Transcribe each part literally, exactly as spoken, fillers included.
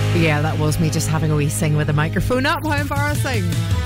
Yeah, that was me just having a wee sing with a microphone up. How embarrassing.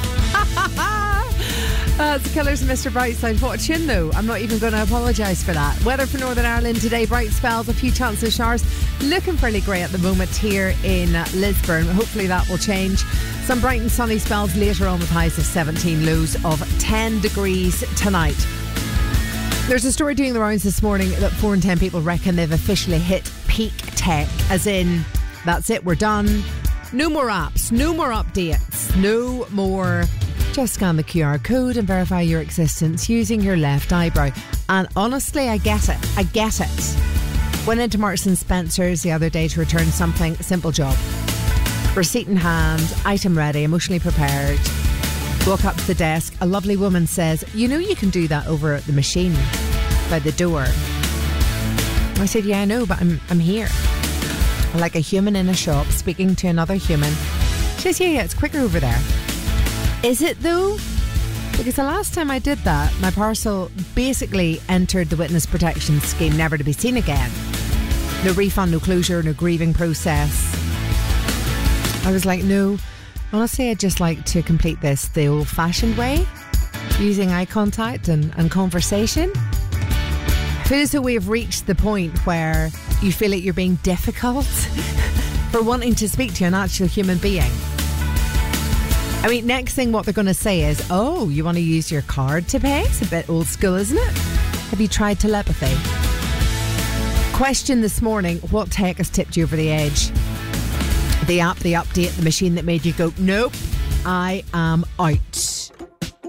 That's uh, Killers and Mister Brightside. What a tune though. I'm not even going to apologise for that. Weather for Northern Ireland today, bright spells, a few chances of showers. Looking fairly grey at the moment here in Lisburn. Hopefully that will change. Some bright and sunny spells later on with highs of seventeen, lows of ten degrees tonight. There's a story doing the rounds this morning that four in ten people reckon they've officially hit peak tech, as in, that's it, we're done. No more apps, no more updates, no more just scan the Q R code and verify your existence using your left eyebrow. And honestly, I get it. I get it. Went into Marks and Spencer's the other day to return something. Simple job. Receipt in hand, item ready, emotionally prepared. Walk up to the desk. A lovely woman says, you know you can do that over at the machine by the door. I said, yeah, I know, but I'm I'm here. Like a human in a shop speaking to another human. She says, yeah, yeah, it's quicker over there. Is it though? Because the last time I did that, my parcel basically entered the witness protection scheme, never to be seen again. No refund, no closure, no grieving process. I was like, no, honestly, I'd just like to complete this the old-fashioned way, using eye contact and, and conversation. I feel as though we have reached the point where you feel like you're being difficult for wanting to speak to an actual human being. I mean, next thing what they're going to say is, oh, you want to use your card to pay? It's a bit old school, isn't it? Have you tried telepathy? Question this morning, what tech has tipped you over the edge? The app, the update, the machine that made you go, nope, I am out.